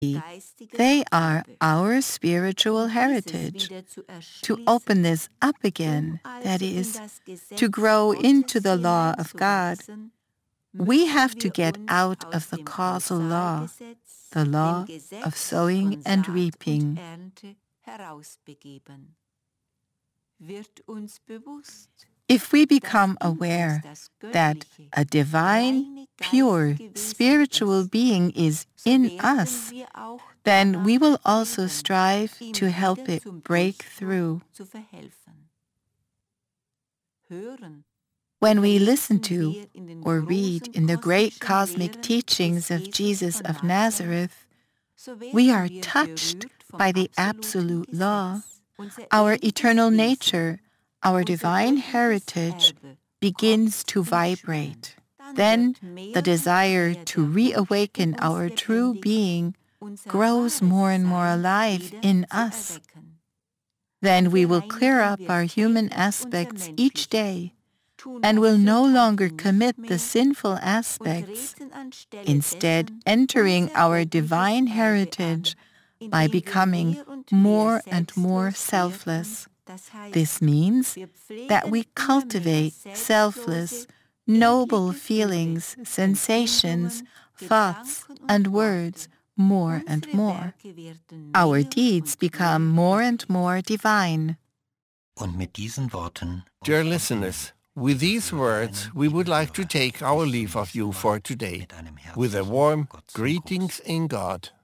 They are our spiritual heritage. To open this up again, that is, to grow into the law of God, we have to get out of the causal law, the law of sowing and reaping. If we become aware that a divine, pure, spiritual being is in us, then we will also strive to help it break through. When we listen to or read in the great cosmic teachings of Jesus of Nazareth, we are touched by the absolute law. Our eternal nature, our divine heritage, begins to vibrate. Then the desire to reawaken our true being grows more and more alive in us. Then we will clear up our human aspects each day and will no longer commit the sinful aspects, instead entering our divine heritage by becoming more and more selfless. This means that we cultivate selfless, noble feelings, sensations, thoughts, and words more and more. Our deeds become more and more divine. Dear listeners, with these words, we would like to take our leave of you for today, with a warm greetings in God.